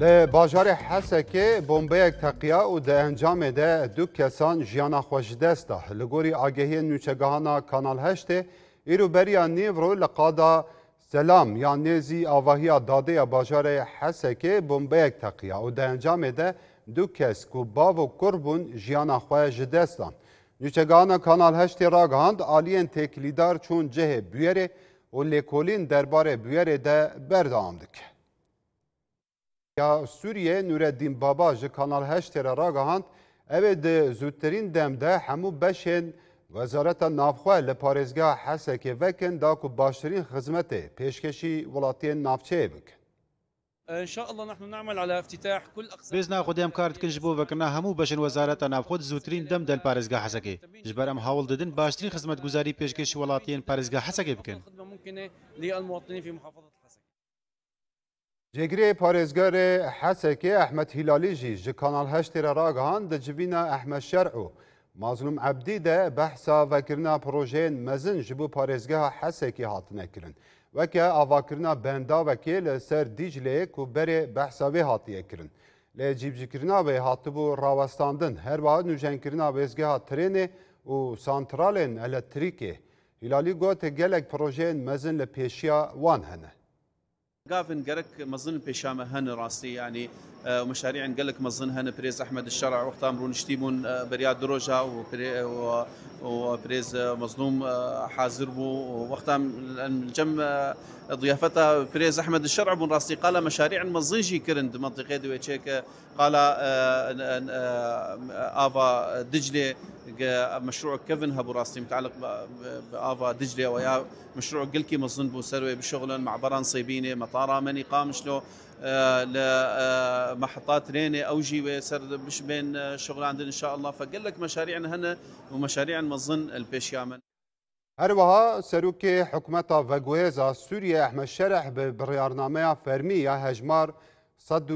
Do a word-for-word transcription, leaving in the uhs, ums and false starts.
ل باجار حسکه بمبیک تقیا و ده انجام ده دو کسان جیانا خوش دسته لگوری آگهی نوچگاهانا کانال هشته ایرو بریا نیورو لقادا سلام یا نیزی آواهی داده باجار حسکه بمبیک تقیا و ده انجام ده دو کس کو باو و کربون جیانا خوش دسته نوچگاهانا کانال هشته راگهاند آلین تکلیدار چون جه بیره و لیکولین درباره بیره ده بردام دکه. یا سوریه نوردین بابا ج کانال هشت را راگهاند اوه ده زودترین دمده همو بشن وزارت نافخواه لپارزگاه حسکه وکن دا که باشترین خدمت پیشکشی ولاتین نافچه بک. ان شاء الله نحن نعمل على افتتاح كل اقسام بزنا خودم کارت کن جبو وکنا همو بشن وزارت نافخود زودترین دم دل پارزگاه حسکه جبرم حاول ددن باشترین خدمت گزاری پیشکشی ولاتین پارزگاه حسکه بکن. خدمه ممكنه للمواطنين في محافظه حسكه. جگری پارزگار حسکه احمد هلالی جی ج کانال هشت را راگهاند ده جوینا احمد شرعو مظلوم عبدی ده بحثا وکرنا پروژه مزن جبو پارزگاه حسکه هاتنه کرن وکه آواکرنا بندا وکیل سر دیجله کو بره بحثا وی هاتیه کرن لجیب جکرنا وی هاتبو راوستاندن هر با نوجنکرنا ویزگاه ترینه و سانترالن الکتریکه هلالی گوت گلک پروژه مزن لپیشیا وان هنه قافن قرك مظن بيشامة هن راسي يعني ومشاريع قالك مظن هن بريز احمد الشرع وقت امرون نشتيمون برياد دروجا وبريز مظلوم حاضر بو وقت الجم ضيافتها بريز احمد الشرع بون راسي قال مشاريع مظنجي كرند منطقه دويتشيك قال افا دجله مشروع كيفن هبو راسي متعلق بافا دجله ويا مشروع قلكي مظن بو سروي بشغل مع بران صيبينه مطاره مني قامش له لمحطات رينه اوجي ويسر مش بين شغل عندنا ان شاء الله فقال لك مشاريعنا هنا ومشاريع مظن البيشيامن. هروها سروك حكومة فاغويزا سوريا احمد شرح ببرنامج فرمية هجمار صد